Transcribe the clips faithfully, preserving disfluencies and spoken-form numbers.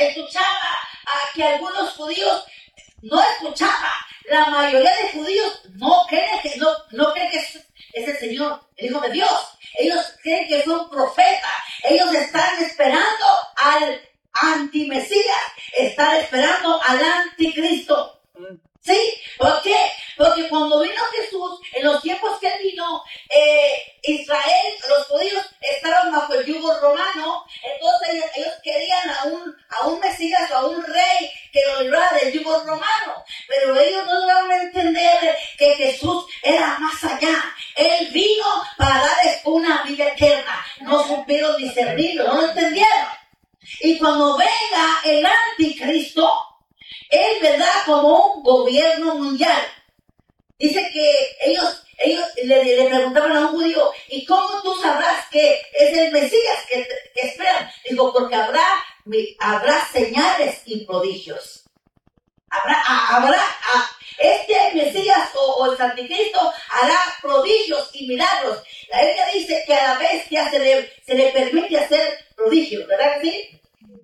Escuchaba a que algunos judíos no escuchaba. La mayoría de judíos no creen que, no, no creen que es, es el Señor, el Hijo de Dios. Ellos creen que es un profeta. Ellos están esperando al antimesías, están esperando al anticristo. ¿Sí? ¿Por qué? Porque cuando vino Jesús, en los tiempos que él vino, eh, Israel, los judíos estaban bajo el yugo romano. Entonces ellos, ellos querían a un, a un mesías o a un rey que lo librara del yugo romano. Pero ellos no lograron entender que Jesús era más allá. Él vino para darles una vida eterna. No supieron discernirlo, no lo entendieron. Y cuando venga el anticristo, él vendrá como un gobierno mundial. Dice que ellos, ellos le, le preguntaban a un judío, ¿y cómo tú sabrás que es el Mesías que, que esperan? Dijo, porque habrá, habrá señales y prodigios. Habrá, habrá, este Mesías o, o el anticristo hará prodigios y milagros. La Biblia dice que a la bestia se le, se le permite hacer prodigios, ¿verdad que sí?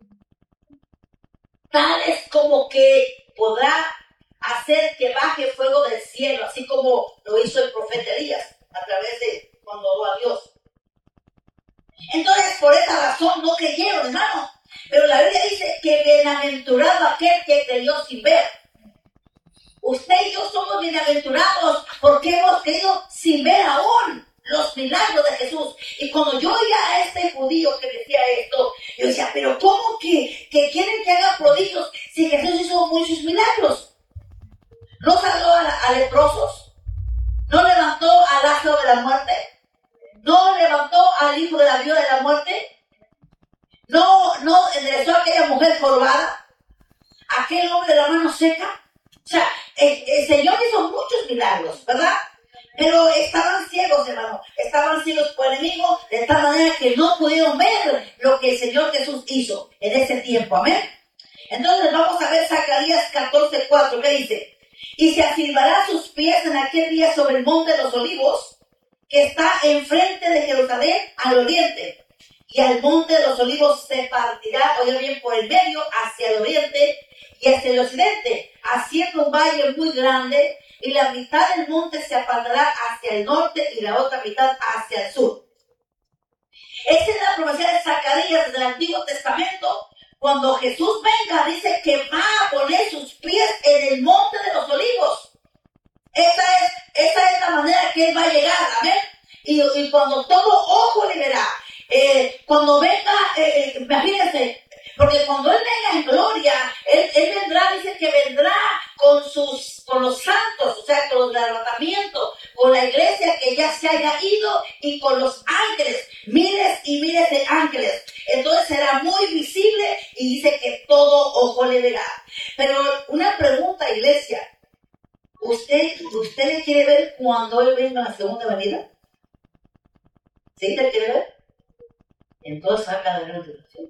Tales como que podrá hacer que baje fuego del cielo, así como lo hizo el profeta Elías a través de cuando oró a Dios. Entonces, por esa razón no creyeron, hermano. Pero la Biblia dice que bienaventurado aquel que creyó sin ver. Usted y yo somos bienaventurados porque hemos creído sin ver aún los milagros de Jesús. Y cuando yo oía a este judío que decía esto, yo decía, pero ¿cómo que, que quieren que haga prodigios si Jesús hizo muchos milagros? ¿No salvó a, a leprosos? ¿No levantó a Lázaro de la muerte? ¿No levantó al hijo de la viuda de la muerte? ¿No, no enderezó a aquella mujer jorobada? ¿Aquel hombre de la mano seca? O sea, el, el Señor hizo muchos milagros, ¿verdad? Pero estaban ciegos, hermano. Estaban ciegos por el enemigo, de tal manera que no pudieron ver lo que el Señor Jesús hizo en ese tiempo. Amén. Entonces vamos a ver Zacarías catorce cuatro, que dice: y se afirmará sus pies en aquel día sobre el monte de los olivos, que está enfrente de Jerusalén al oriente. Y al monte de los olivos se partirá, oiga bien, por el medio hacia el oriente y hacia el occidente, haciendo un valle muy grande, y la mitad del monte se apartará hacia el norte y la otra mitad hacia el sur. Esa es la profecía de Zacarías del Antiguo Testamento. Cuando Jesús venga, dice que va a poner sus pies en el monte de los olivos. Esa es, esa es la manera que Él va a llegar, amén. Y, y cuando todo ojo le verá, eh, cuando venga, eh, imagínense, porque cuando Él venga en gloria, Él, él vendrá, dice que vendrá con sus, con los santos, o sea, con los de arrebatamiento, con la iglesia que ya se haya ido y con los ángeles, miles y miles de ángeles. Entonces será muy visible y dice que todo ojo le verá. Pero una pregunta, iglesia, ¿usted, usted le quiere ver cuando Él venga en la segunda venida? ¿Sí te quiere ver? Entonces saca adelante. ¿Sí?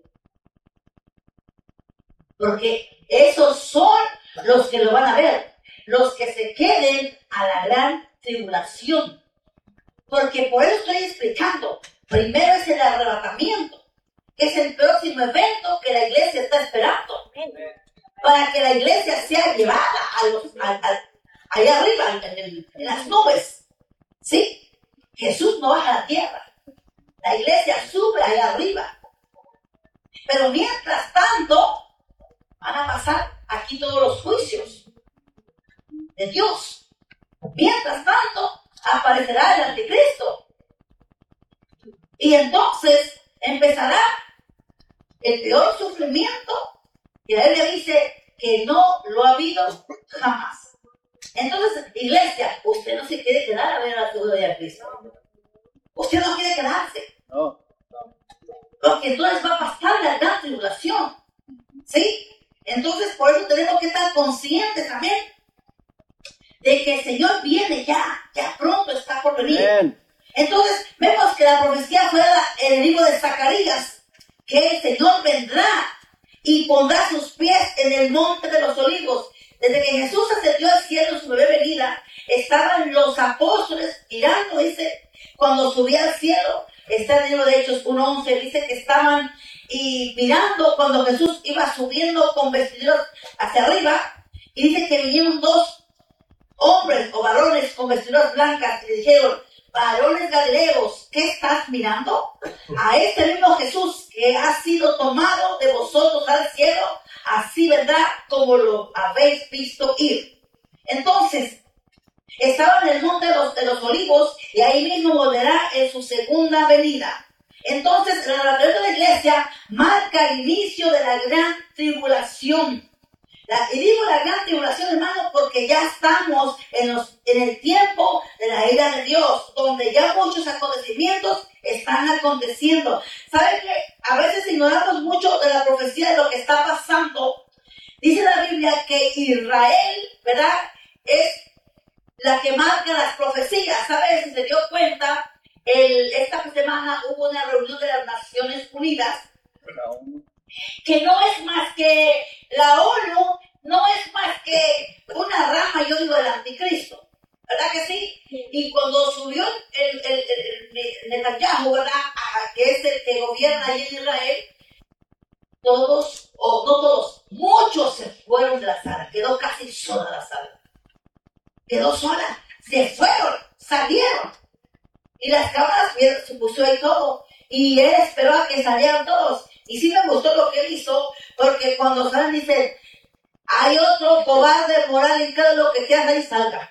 Porque esos son los que lo van a ver, los que se queden a la gran tribulación. Porque por eso estoy explicando. Primero es el arrebatamiento, que es el próximo evento que la iglesia está esperando, para que la iglesia sea llevada a los, a, a, allá arriba, en, el, en las nubes. ¿Sí? Jesús no baja a la tierra. La iglesia sube allá arriba. Pero mientras tanto, van a pasar aquí todos los juicios de Dios. Mientras tanto, aparecerá el anticristo. Y entonces empezará el peor sufrimiento. Y la Biblia dice que no lo ha habido jamás. Entonces, iglesia, usted no se quiere quedar a ver a la segunda de Cristo. Usted no quiere quedarse. No. Porque entonces va a pasar la gran tribulación. ¿Sí? Entonces, por eso tenemos que estar conscientes también de que el Señor viene ya, ya pronto está por venir. Bien. Entonces, vemos que la profecía fue en el libro de Zacarías, que el Señor vendrá y pondrá sus pies en el monte de los olivos. Desde que Jesús ascendió al cielo en su breve venida, estaban los apóstoles mirando, dice, cuando subía al cielo. Está en el libro de Hechos uno once, dice que estaban y mirando cuando Jesús iba subiendo con vestiduras hacia arriba, y dice que vinieron dos hombres o varones con vestiduras blancas y le dijeron: varones galileos, ¿qué estás mirando? A este mismo Jesús que ha sido tomado de vosotros al cielo, así vendrá como lo habéis visto ir. Entonces, estaba en el monte de los, de los olivos, y ahí mismo volverá en su segunda venida. Entonces, la narración de la iglesia marca el inicio de la gran tribulación. La, y digo la gran tribulación, hermano, porque ya estamos en, los, en el tiempo de la ira de Dios, donde ya muchos acontecimientos están aconteciendo. ¿Saben que a veces ignoramos mucho de la profecía de lo que está pasando? Dice la Biblia que Israel, ¿verdad?, es la que marca las profecías. ¿Sabes? Si se dio cuenta, el, esta semana hubo una reunión de las Naciones Unidas, que no es más que la ONU, no es más que una rama, yo digo, del anticristo, ¿verdad que sí? Y cuando subió el, el, el, el Netanyahu, ¿verdad?, que es el que gobierna ahí en Israel, todos, o no todos, muchos se fueron de la sala, quedó casi sola la sala, quedó sola, se fueron, salieron, y las cámaras se puso ahí todo, y él esperó a que salieran todos. Y sí me gustó lo que él hizo, porque cuando salen dice: hay otro cobarde moral en cada lo que quieras ahí, salga.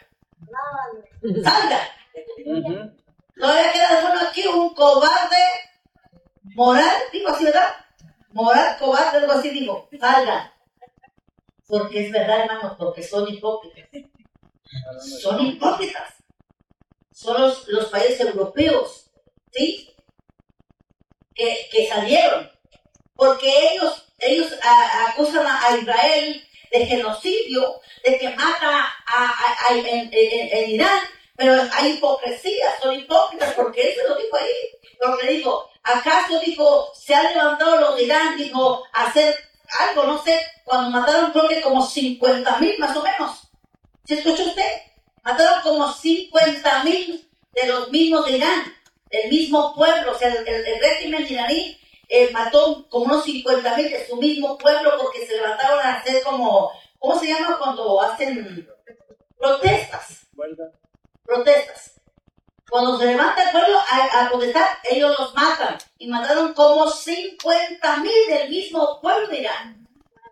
Salga. Uh-huh. Todavía queda uno aquí, un cobarde moral, digo así, ¿verdad? Moral, cobarde, algo así, digo, salga. Porque es verdad, hermano, porque son hipócritas. Son hipócritas. Son los, los países europeos, ¿sí?, que, que salieron. Porque ellos, ellos a, acusan a, a Israel de genocidio, de que mata a, a, a, en, en, en Irán, pero hay hipocresía, son hipócritas, porque él se lo dijo ahí. Porque dijo: ¿acaso, dijo, se han levantado los de Irán, dijo, a hacer algo, no sé, cuando mataron creo que como cincuenta mil más o menos? ¿Se escucha usted? Mataron como cincuenta mil de los mismos de Irán, del mismo pueblo, o sea, el, el, el régimen iraní. Eh, mató como unos cincuenta mil de su mismo pueblo, porque se levantaron a hacer como, ¿cómo se llama cuando hacen protestas? Protestas. Cuando se levanta el pueblo a, a protestar, ellos los matan. Y mataron como cincuenta mil del mismo pueblo de Irán.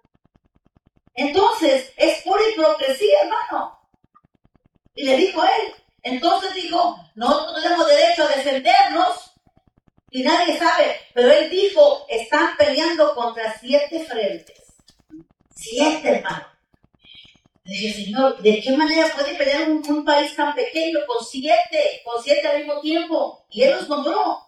Entonces, es pura hipocresía, hermano. Y le dijo a él. Entonces dijo: nosotros tenemos derecho a defendernos. Y nadie sabe, pero él dijo: están peleando contra siete frentes. Siete, hermano. Dije: Señor, ¿de qué manera puede pelear un, un país tan pequeño con siete, con siete al mismo tiempo? Y él los nombró.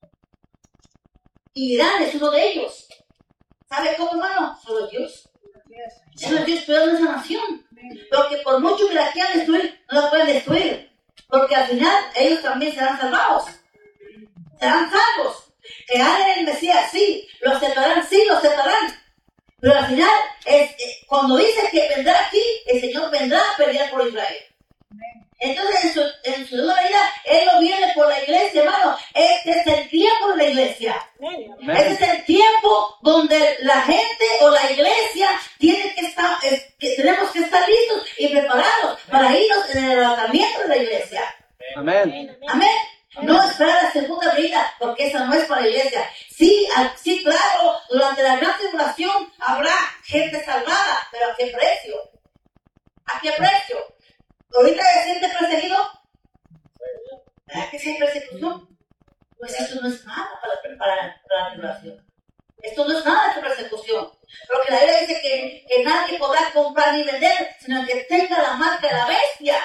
Y Irán es uno de ellos. ¿Sabe cómo, hermano? Solo Dios. Solo Dios puede dar esa nación. Porque por mucho que la quieran destruir, no la pueden destruir. Porque al final ellos también serán salvados. Serán salvos. Que ganen el Mesías, sí. Lo aceptarán, sí, lo aceptarán. Pero al final, es, es, cuando dice que vendrá aquí, el Señor vendrá a pelear por Israel. Entonces, en su, en su segunda venida, Él no viene por la iglesia, hermano. Este es el tiempo de la iglesia. Este es el tiempo donde la gente o la iglesia tiene que estar, es, que tenemos que estar listos y preparados para irnos en el arrebatamiento de la iglesia. Amén. Amén. No esperar la segunda venida, porque esa no es para la iglesia. Sí, sí, claro, durante la gran tribulación habrá gente salvada, pero ¿a qué precio? ¿A qué precio? ¿Ahorita se siente perseguido? ¿Verdad que sí hay persecución? Pues esto no es nada para, para, para la tribulación. Esto no es nada de persecución. Porque la Biblia dice que, que nadie podrá comprar ni vender, sino que tenga la marca de la bestia.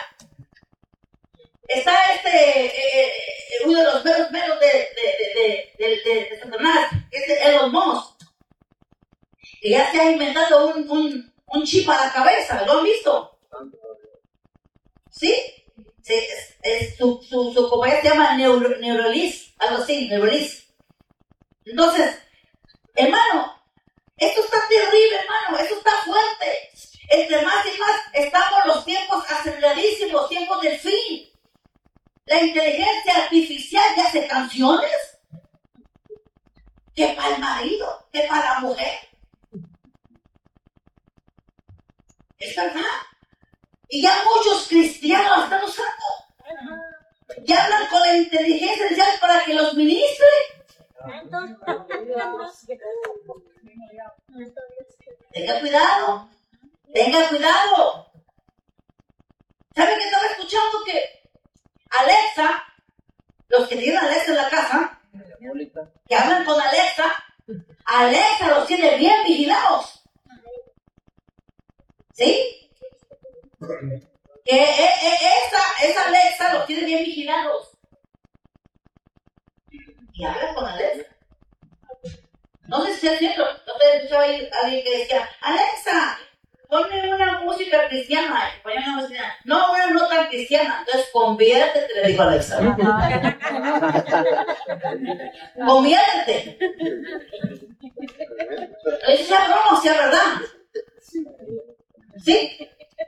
Está este, eh, uno de los meros meros de, de, de, de, de, de Satanás, que es Elon Musk, que ya se ha inventado un, un, un chip a la cabeza. ¿Lo han visto? ¿Sí? Sí, es, es, su, su, su compañía se llama Neuro, Neuralink, algo así, Neuralink. Entonces, hermano, esto está terrible, hermano, esto está fuerte. Entre más y más estamos los tiempos aceleradísimos, los tiempos del fin. La inteligencia artificial ya hace canciones. que para el marido, que para la mujer. Es verdad. Y ya muchos cristianos la están usando. Ya hablan con la inteligencia artificial para que los ministre. Tenga cuidado. Tenga cuidado. ¿Sabe que estaba escuchando? Que Alexa, los que tienen Alexa en la casa, que hablan con Alexa, Alexa los tiene bien vigilados. ¿Sí? Que esa, esa Alexa los tiene bien vigilados. Y hablan con Alexa. No sé si es cierto. No te escuchaba ahí alguien que decía, Alexa, ponme una música cristiana. Ponme una música. No, una no tan cristiana. Entonces conviértete, le dijo Alexa. Conviértete. Eso sea broma o sea verdad. ¿Sí?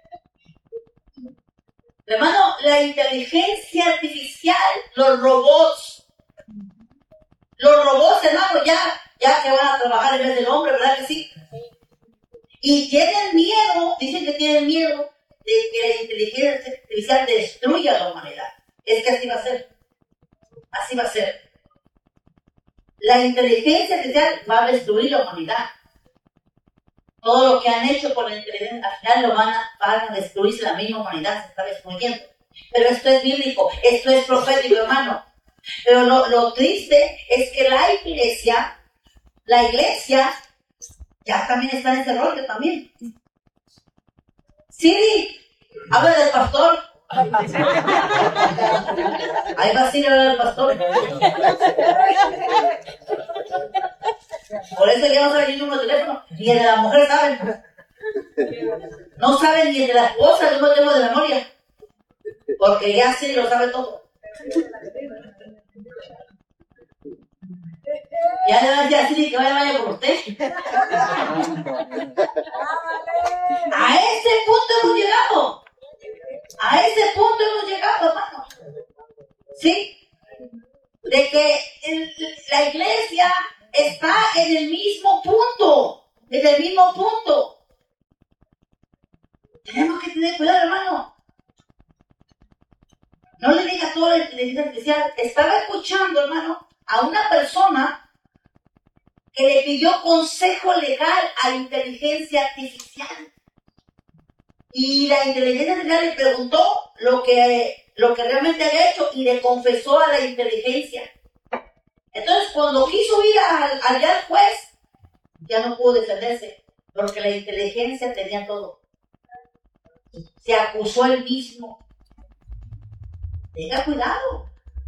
Hermano, la inteligencia artificial, los robots, los robots, hermano, ya, ya que van a trabajar en vez del hombre, ¿verdad que sí? Y tienen miedo, dicen que tienen miedo de que la inteligencia artificial destruya a la humanidad. Es que así va a ser. Así va a ser. La inteligencia artificial va a destruir la humanidad. Todo lo que han hecho con la inteligencia artificial lo van a, van a destruirse, la misma humanidad se está destruyendo. Pero esto es bíblico, esto es profético, hermano. Pero lo, lo triste es que la iglesia, la iglesia, ya también está en ese rollo también. Siri, habla del pastor. Ahí va Siri a hablar del pastor. Por eso ya no saben ni el número de teléfono, ni el de la mujer saben. No saben ni el de la esposa, el número de teléfono de memoria. Porque ya sí lo sabe todo. Ya le van a decir a Siri que vaya, vaya por usted. A ese punto hemos llegado. A ese punto hemos llegado, hermano. ¿Sí? De que el, la iglesia está en el mismo punto, en el mismo punto. Tenemos que tener cuidado, hermano. No le diga todo a la inteligencia artificial. Estaba escuchando, hermano, a una persona que le pidió consejo legal a la inteligencia artificial. Y la inteligencia artificial le preguntó lo que, lo que realmente había hecho y le confesó a la inteligencia. Entonces, cuando quiso ir al, allá al juez, ya no pudo defenderse, porque la inteligencia tenía todo. Se acusó él mismo. Tenga cuidado.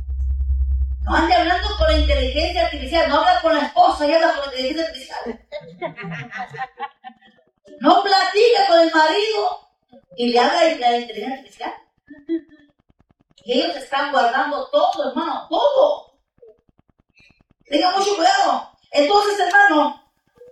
No ande hablando con la inteligencia artificial, no habla con la esposa y habla con la inteligencia artificial. No platica con el marido y le habla de la inteligencia artificial. Y ellos están guardando todo, hermano, todo. Tenga mucho cuidado. Entonces, hermano,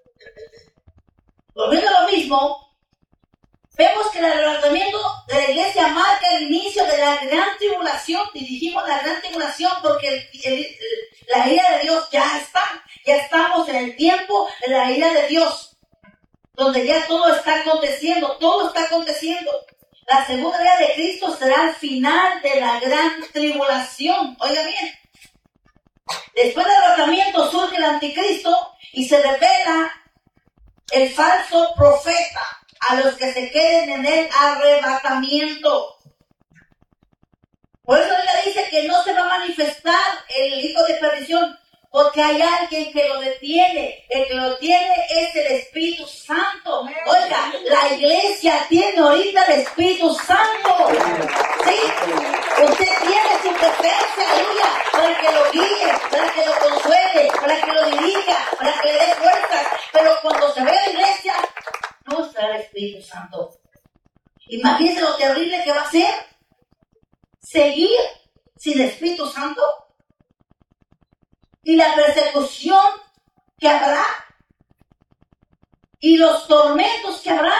volviendo a lo mismo, vemos que el arrebatamiento de la iglesia marca el inicio de la gran tribulación. Y dijimos la gran tribulación porque el, el, el, la ira de Dios ya está. Ya estamos en el tiempo de la ira de Dios, donde ya todo está aconteciendo, todo está aconteciendo. La segunda venida de Cristo será el final de la gran tribulación. Oiga bien. Después del arrebatamiento surge el anticristo y se revela el falso profeta a los que se queden en el arrebatamiento. Por eso él dice que no se va a manifestar el hijo de perdición, porque hay alguien que lo detiene. El que lo tiene es el Espíritu Santo. Oiga, la iglesia tiene ahorita el Espíritu Santo. ¿Sí? Usted tiene su presencia, aleluya, para que lo guíe, para que lo consuele, para que lo dirija, para que le dé fuerzas. Pero cuando se ve a la iglesia, no está el Espíritu Santo. Imagínense lo terrible que va a ser seguir sin Espíritu Santo. Y la persecución que habrá, y los tormentos que habrá.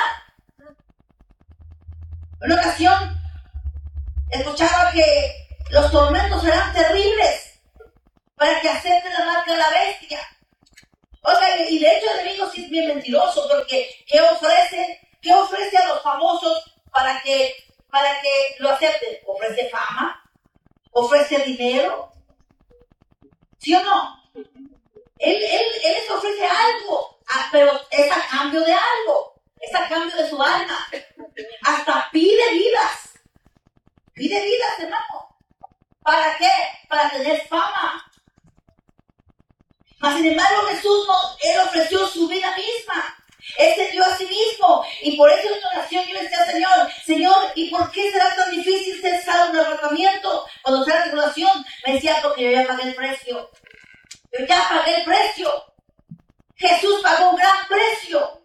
En una ocasión escuchaba que los tormentos serán terribles para que acepten la marca de la bestia. Oiga, y de hecho el enemigo sí es bien mentiroso, porque ¿qué ofrece? ¿Qué ofrece a los famosos para que, para que lo acepten? Ofrece fama, ofrece dinero, ¿sí o no? Él, él, él les ofrece algo, pero es a cambio de algo, es a cambio de su alma. Hasta pide vidas, pide vidas, hermano. ¿Para qué? Para tener fama. Mas sin embargo Jesús no, Él ofreció su vida misma. Él se dio a sí mismo. Y por eso en mi oración yo le decía, Señor, Señor, ¿y por qué será tan difícil ser salvo del arrebatamiento? Cuando sea la tribulación, me decía, porque yo ya pagué el precio. Yo ya pagué el precio. Jesús pagó un gran precio.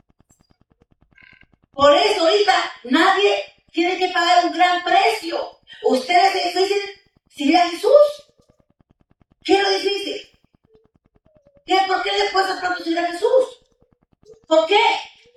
Por eso ahorita nadie tiene que pagar un gran precio. Ustedes es difícil seguir a Jesús. ¿Qué es lo difícil? ¿Qué? ¿Por qué les cuesta tanto seguir a Jesús? ¿Por qué?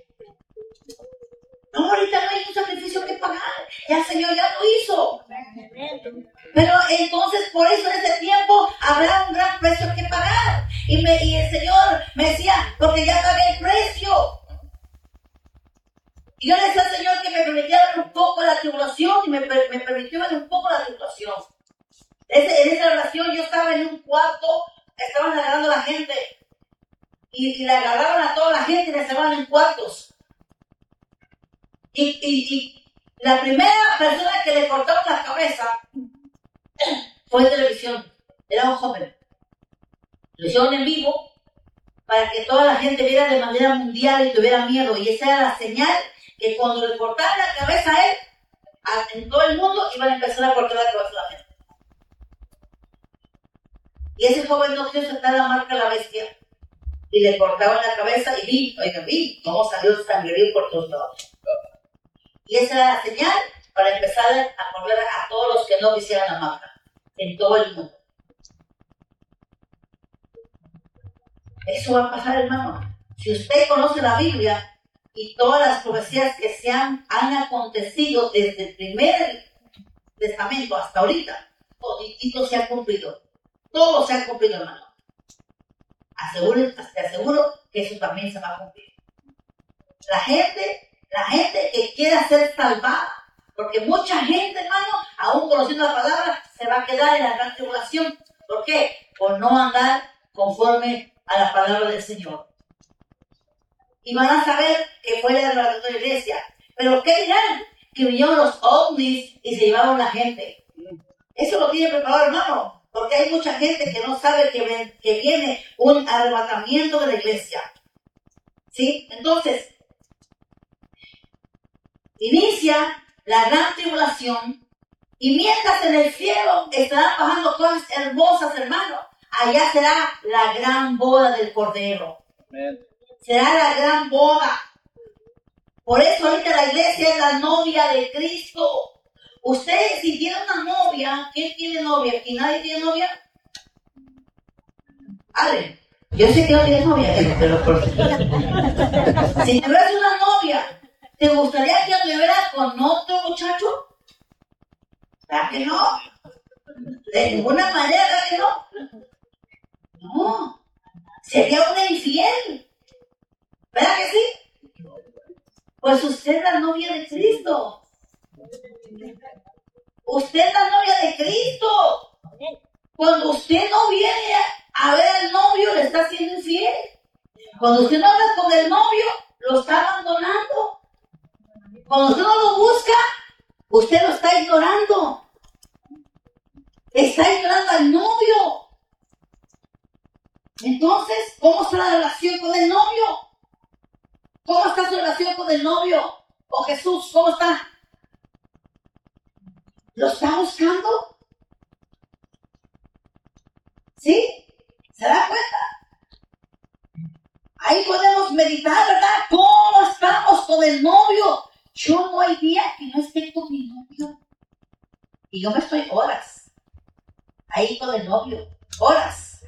No, ahorita no hay un sacrificio que pagar. Ya el Señor ya lo hizo. Pero entonces, por eso en ese tiempo habrá un gran precio que pagar. Y, me, y el Señor me decía, porque ya pagué el precio. Y yo le decía al Señor que me permitiera ver un poco la tribulación y me, me permitió ver un poco la tribulación. Ese, en esa oración yo estaba en un cuarto, estaban agarrando a la gente. Y, y le agarraban a toda la gente y le cerraban en cuartos. Y, y, y la primera persona que le cortaron la cabeza fue en televisión. Era un joven. Lo hicieron en vivo para que toda la gente viera de manera mundial y tuviera miedo. Y esa era la señal que cuando le cortaran la cabeza a él, a, en todo el mundo iban a empezar a cortar la cabeza a la gente. Y ese joven no quiso aceptar la marca de la bestia. Y le cortaban la cabeza y vi, oiga, vi cómo salió el sangrerío por todos lados. Y esa era la señal para empezar a volver a todos los que no quisieran la marca en todo el mundo. Eso va a pasar, hermano. Si usted conoce la Biblia y todas las profecías que se han, han acontecido desde el primer testamento hasta ahorita, toditito se ha cumplido. Todo se ha cumplido, hermano. Asegúrense, te aseguro que eso también se va a cumplir. La gente, la gente que quiera ser salvada, porque mucha gente, hermano, aún conociendo la palabra, se va a quedar en la gran tribulación. ¿Por qué? Por no andar conforme a la palabra del Señor. Y van a saber que fue la arrebatamiento de la iglesia. Pero ¿qué dirán? Que vinieron los ovnis y se llevaron la gente. Eso lo tiene preparado, hermano. Porque hay mucha gente que no sabe que, ven, que viene un arrebatamiento de la iglesia. ¿Sí? Entonces, inicia la gran tribulación y mientras en el cielo estarán bajando cosas hermosas, hermanos, allá será la gran boda del Cordero. Amén. Será la gran boda. Por eso ahorita la iglesia es la novia de Cristo. Usted, si tiene una novia, ¿quién tiene novia? ¿Aquí nadie tiene novia? Ale, yo sé que no tienes novia, pero por si tuvieras una novia, ¿te gustaría que anduviera con otro muchacho? ¿Verdad que no? De ninguna manera, ¿verdad que no? No, sería una infiel. ¿Verdad que sí? Pues usted es la novia de Cristo. Usted es la novia de Cristo. Cuando usted no viene a ver al novio, le está siendo infiel. Cuando usted no habla con el novio, lo está abandonando. Cuando usted no lo busca, usted lo está ignorando. Está ignorando al novio. Entonces, ¿cómo está la relación con el novio? ¿Cómo está su relación con el novio? ¿O Jesús, cómo está? ¿Lo está buscando? ¿Sí? ¿Se da cuenta? Ahí podemos meditar, ¿verdad? ¿Cómo estamos con el novio? Yo no hay día que no esté con mi novio. Y yo me estoy horas ahí con el novio. Horas.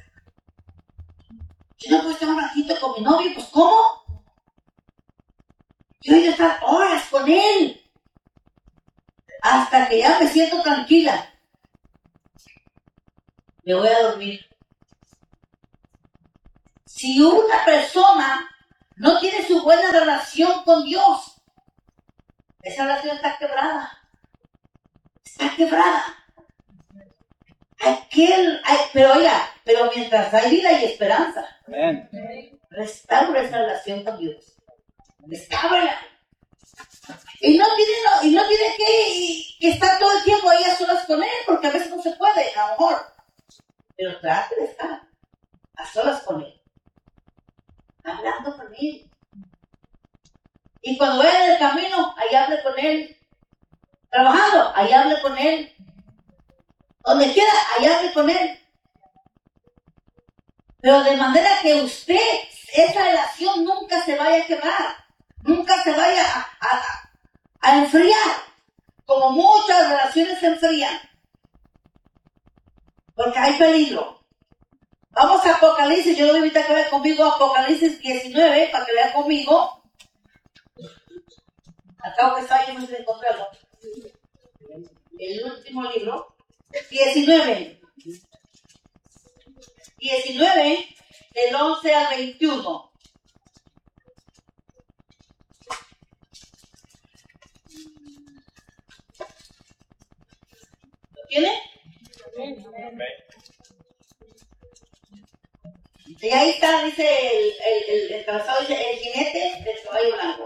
Yo no puedo estar un ratito con mi novio. Pues, ¿cómo? Yo voy a estar horas con él. Hasta que ya me siento tranquila. Me voy a dormir. Si una persona no tiene su buena relación con Dios, esa relación está quebrada. Está quebrada. Aquel, hay, pero oiga, pero mientras hay vida y esperanza, Amén. restaura esa relación con Dios. Restáurala. Y no tiene, no, y no tiene que, que estar todo el tiempo ahí a solas con Él, porque a veces no se puede, a lo mejor. Pero trate de estar a solas con Él, hablando con Él. Y cuando vaya en el camino, ahí hable con Él. Trabajando, ahí hable con Él. Donde quiera, ahí hable con Él. Pero de manera que usted, esa relación nunca se vaya a quemar, nunca se vaya a, a, a enfriar, como muchas relaciones se enfrían. Porque hay peligro. Vamos a Apocalipsis, yo lo voy a invitar a que vea conmigo Apocalipsis diecinueve, para que vea conmigo. Acabo que está ahí, no se encontrarlo. El último libro, diecinueve. diecinueve, del once al veintiuno. ¿Lo tiene? Y ahí está, dice el, el, el, el trazado, dice el jinete del caballo blanco.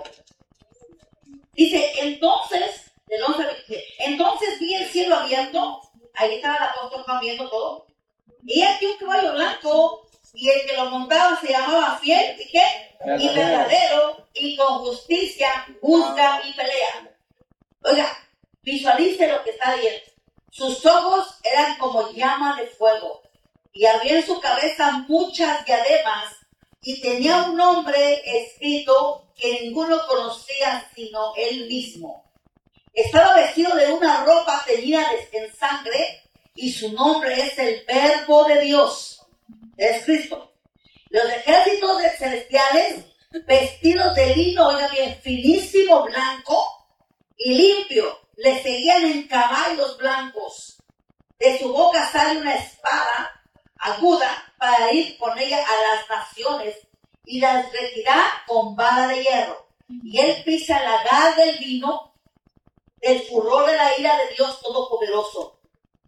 Dice, entonces, del once al veinte, entonces vi el cielo abierto, ahí estaba el apóstol Juan viendo todo, y aquí un caballo blanco, y el que lo montaba se llamaba Fiel, ¿y qué? Y verdadero, y con justicia juzga y pelea. Oiga, visualice lo que está viendo. Sus ojos eran como llama de fuego, y había en su cabeza muchas diademas, y tenía un nombre escrito que ninguno conocía sino él mismo. Estaba vestido de una ropa teñida en sangre, y su nombre es el Verbo de Dios, es Cristo. Los ejércitos celestiales, vestidos de lino, oiga bien, finísimo, blanco y limpio, le seguían en caballos blancos. De su boca sale una espada aguda para ir con ella a las naciones y las regirá con vara de hierro. Y él pisa el lagar del vino, del furor de la ira de Dios Todopoderoso.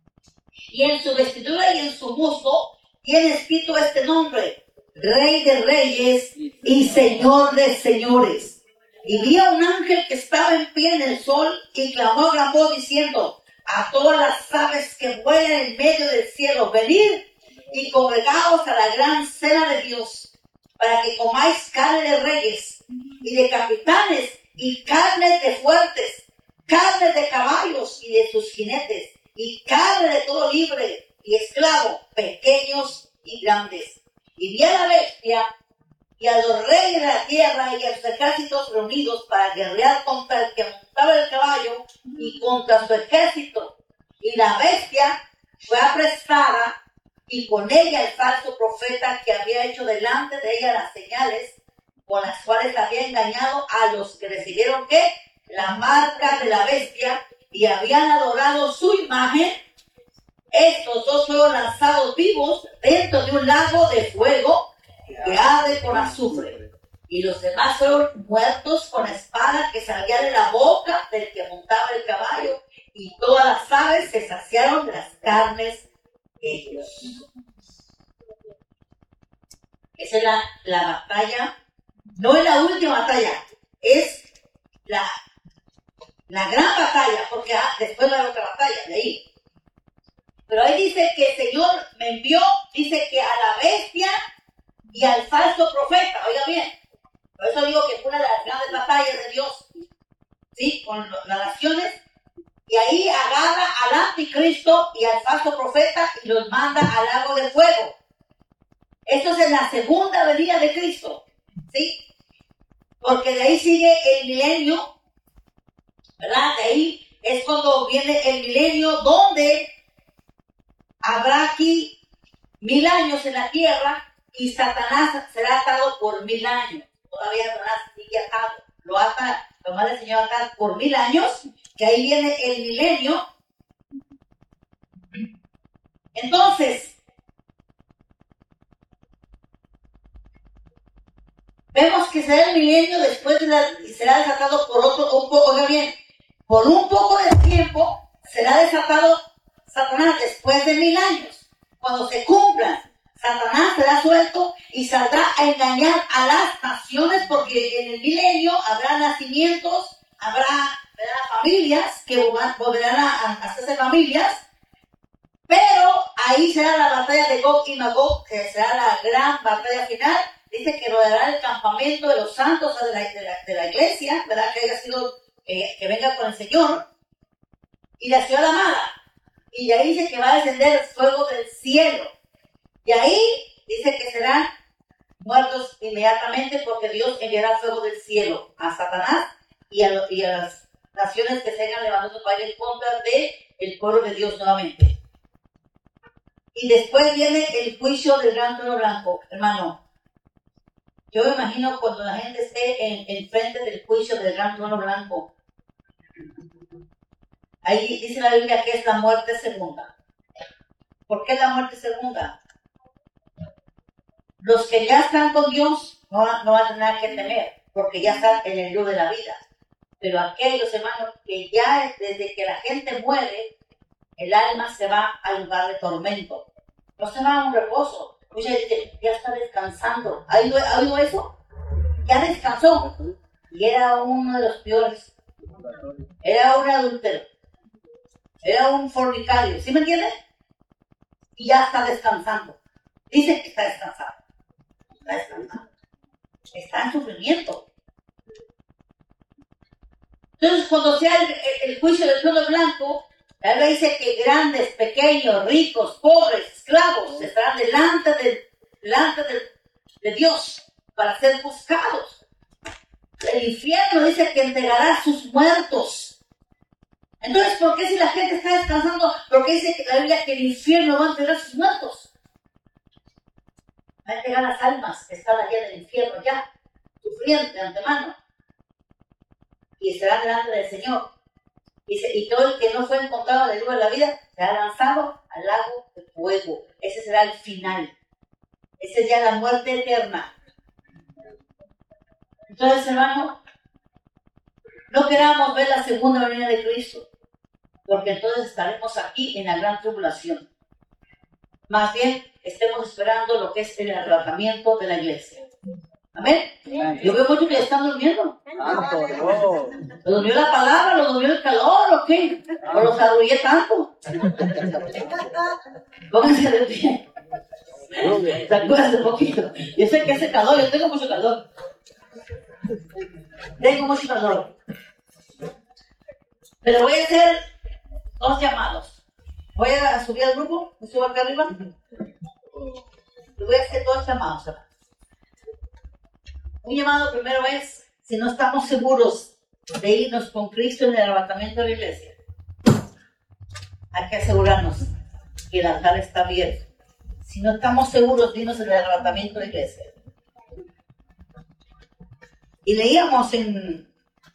Y en su vestidura y en su muslo tiene escrito este nombre: Rey de Reyes y Señor de Señores. Y vi a un ángel que estaba en pie en el sol y clamó a gran voz diciendo a todas las aves que vuelan en medio del cielo: venid y congregaos a la gran cena de Dios, para que comáis carne de reyes y de capitanes y carne de fuertes, carne de caballos y de sus jinetes, y carne de todo libre y esclavo, pequeños y grandes. Y vi a la bestia y a los reyes de la tierra y a los ejércitos reunidos para guerrear contra el que montaba el caballo y contra su ejército. Y la bestia fue apresada, y con ella el falso profeta que había hecho delante de ella las señales con las cuales había engañado a los que recibieron ¿qué? La marca de la bestia y habían adorado su imagen. Estos dos fueron lanzados vivos dentro de un lago de fuego que arde con azufre. Y los demás fueron muertos con la espada que salía de la boca del que montaba el caballo, y todas las aves se saciaron de las carnes de ellos. Esa es la, la batalla, no es la última batalla, es la, la gran batalla, porque ah, después va a haber otra batalla de ahí. Pero ahí dice que el Señor me envió, dice que a la bestia y al falso profeta, oiga bien, por eso digo que fue una de las grandes batallas de Dios, ¿sí? Con las naciones, y ahí agarra al anticristo y al falso profeta y los manda al lago de fuego. Esto es en la segunda venida de Cristo, ¿sí? Porque de ahí sigue el milenio, ¿verdad? De ahí es cuando viene el milenio, donde habrá aquí mil años en la tierra y Satanás será atado por mil años. Todavía Satanás sigue atado. Lo ata, lo manda el Señor atar por mil años, que ahí viene el milenio. Entonces, Vemos que será el milenio después de la, y será desatado por otro, un poco, oiga bien, por un poco de tiempo será desatado Satanás después de mil años. Cuando se cumplan, Satanás será suelto y saldrá a engañar a las naciones, porque en el milenio habrá nacimientos, habrá, habrá familias que volverán a, a hacerse familias, pero ahí será la batalla de Gog y Magog, que será la gran batalla final. Dice que rodeará el campamento de los santos de la, de la, de la iglesia, ¿verdad? Que haya sido, que, que venga con el Señor, y la ciudad amada. Y de ahí dice que va a descender el fuego del cielo. Y ahí dice que serán muertos inmediatamente, porque Dios enviará fuego del cielo a Satanás y a, lo, y a las naciones que se hayan levantado para ir en contra del pueblo de Dios nuevamente. Y después viene el juicio del gran trono blanco, hermano. Yo me imagino cuando la gente esté en, en frente del juicio del gran trono blanco. Ahí dice la Biblia que es la muerte segunda. ¿Por qué la muerte segunda? Los que ya están con Dios no, no van a tener nada que temer, porque ya están en el luz de la vida. Pero aquellos hermanos que ya desde que la gente muere, el alma se va al lugar de tormento. No se va a un reposo. Mucha gente ya está descansando. ¿Ha oído, ¿ha oído eso? Ya descansó. Y era uno de los peores. Era un adúltero. Era un fornicario. ¿Sí me entiendes? Y ya está descansando. Dice que está descansado. Está descansando. Está en sufrimiento. Entonces, cuando sea el, el, el juicio del trono blanco, la Biblia dice que grandes, pequeños, ricos, pobres, esclavos, estarán delante de, delante de, de Dios para ser buscados. El infierno dice que entregará a sus muertos. Entonces, ¿por qué si la gente está descansando? Porque dice que la Biblia que el infierno va a entregar a sus muertos. Va a entregar las almas que están allá en el infierno ya, sufriendo de antemano. Y estarán delante del Señor. Y, se, y todo el que no fue encontrado en el lugar de la vida será lanzado al lago de fuego. Ese será el final. Esa es ya la muerte eterna. Entonces, hermano, no queramos ver la segunda venida de Cristo, porque entonces estaremos aquí en la gran tribulación. Más bien, estemos esperando lo que es el arrebatamiento de la iglesia. Amén. Yo veo muchos que están durmiendo. ¿Lo durmió la palabra? ¿Lo durmió el calor? ¿O qué? ¿O los arrullé tanto? Pónganse de pie. Sacúdanse un poquito. Yo sé que hace calor, yo tengo mucho calor. Tengo mucho calor. Pero voy a hacer dos llamados. Voy a subir al grupo, me subo acá arriba. Y voy a hacer dos llamados. Un llamado primero es, si no estamos seguros de irnos con Cristo en el arrebatamiento de la iglesia, hay que asegurarnos que el altar está abierto. Si no estamos seguros de irnos en el arrebatamiento de la iglesia. Y leíamos en,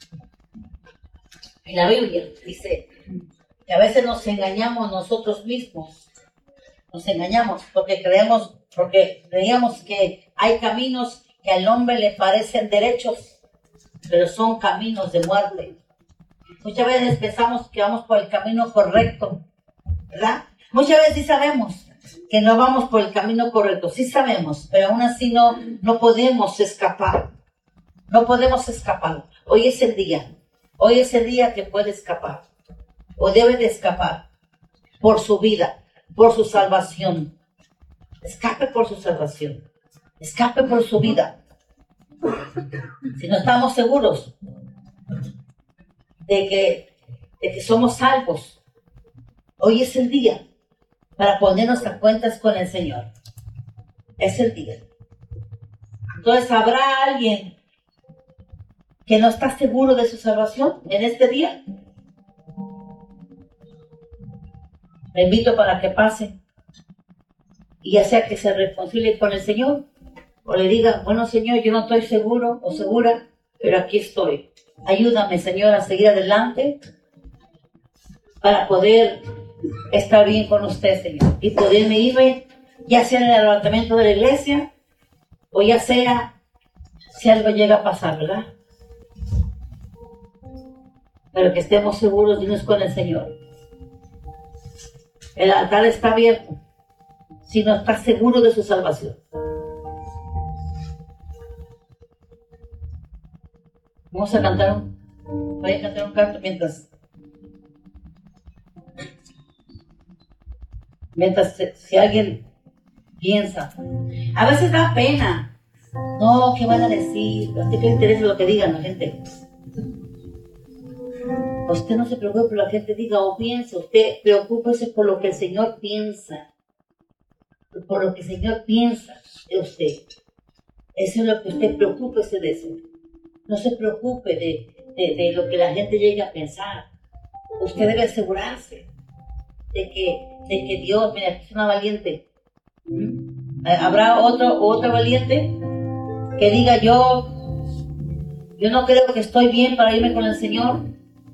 en la Biblia, dice, que a veces nos engañamos nosotros mismos. Nos engañamos porque creemos, porque creíamos que hay caminos que al hombre le parecen derechos, pero son caminos de muerte. Muchas veces pensamos que vamos por el camino correcto, ¿verdad? Muchas veces sí sabemos que no vamos por el camino correcto, sí sabemos, pero aún así no, no podemos escapar. No podemos escapar. Hoy es el día. Hoy es el día que puede escapar. O debe de escapar. Por su vida. Por su salvación. Escape por su salvación. Escape por su vida. Si no estamos seguros de que, de que somos salvos, hoy es el día para ponernos a cuentas con el Señor. Es el día. Entonces, ¿habrá alguien que no está seguro de su salvación en este día? Le invito para que pase y ya sea que se reconcilie con el Señor o le diga, bueno Señor, yo no estoy seguro o segura, pero aquí estoy. Ayúdame, Señor, a seguir adelante para poder estar bien con usted, Señor, y poderme irme, ya sea en el arrebatamiento de la iglesia o ya sea si algo llega a pasar, ¿verdad? Pero que estemos seguros de irnos con el Señor. El altar está abierto si no estás seguro de su salvación. Vamos a cantar un, voy a cantar un canto mientras mientras si alguien piensa. A veces da pena. No, ¿qué van a decir? ¿A usted qué le interesa lo que digan la gente? Usted no se preocupe por lo que la gente diga o piense. Usted preocúpese por lo que el Señor piensa. Por lo que el Señor piensa de usted. Eso es lo que usted preocúpese de eso. No se preocupe de, de, de lo que la gente llegue a pensar. Usted debe asegurarse de que, de que Dios, mira, aquí es una valiente. ¿Mm? Habrá otro, otra valiente que diga yo, yo no creo que estoy bien para irme con el Señor.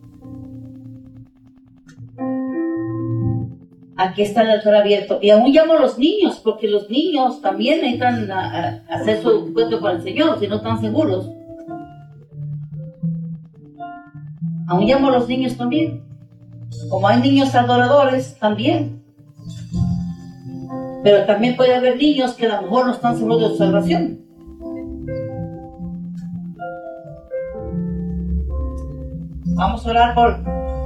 Aquí está el altar abierto. Y aún llamo a los niños, porque los niños también necesitan a, a hacer su encuentro con el Señor, si no están seguros. Aún llamo a los niños también. Como hay niños adoradores, también. Pero también puede haber niños que a lo mejor no están seguros de su salvación. Vamos a orar por,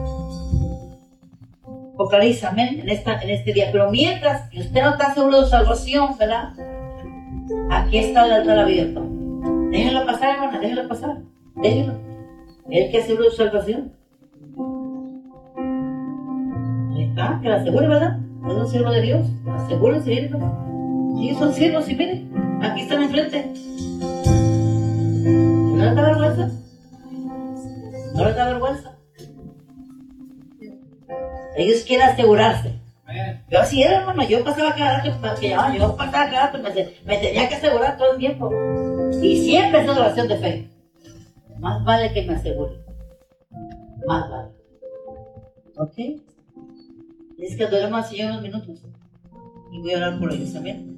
por Clarisa, amén, en, esta, en este día. Pero mientras que usted no está seguro de su salvación, ¿verdad? Aquí está el altar abierto. Déjenlo pasar, hermana, déjenlo pasar. Déjenlo. Él que asegura su salvación. Ahí está, que la asegure, ¿verdad? Es un siervo de Dios. Asegúrense, miren. Sí, son siervos, y miren. Aquí están enfrente. ¿No les da vergüenza? ¿No les da vergüenza? Ellos quieren asegurarse. Yo así era, hermano. Yo pasaba cada rato, yo pasaba cada rato, me, me tenía que asegurar todo el tiempo. Y siempre es una oración de fe. Más vale que me asegure. Más vale. ¿Ok? Es que adoremos al Señor unos minutos. Y voy a orar por ellos también.